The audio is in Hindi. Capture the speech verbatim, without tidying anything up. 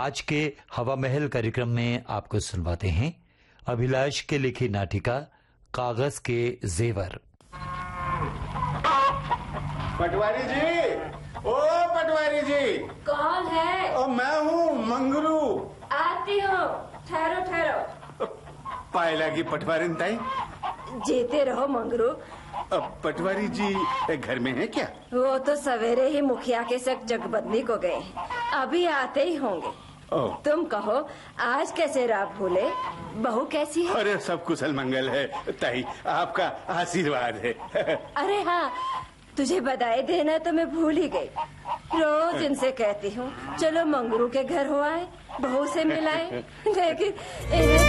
आज के हवा महल कार्यक्रम में आपको सुनवाते हैं अभिलाष के लिखी नाटिका कागज के जेवर। पटवारी जी, ओ पटवारी जी। कौन है? ओ मैं हूँ मंगरू। आती हूँ, ठहरो ठहरो। पायला की पटवारी ताई। जीते रहो मंगरू। अब पटवारी जी घर में है क्या? वो तो सवेरे ही मुखिया के संग जगबंदी को गए, अभी आते ही होंगे। तुम कहो आज कैसे रात भूले? बहू कैसी है? अरे सब कुशल मंगल है ताई, आपका आशीर्वाद है। अरे हाँ, तुझे बधाई देना तो मैं भूल ही गई। रोज इनसे कहती हूँ चलो मंगरू के घर हो आए, बहू से मिलाए, लेकिन इन्हें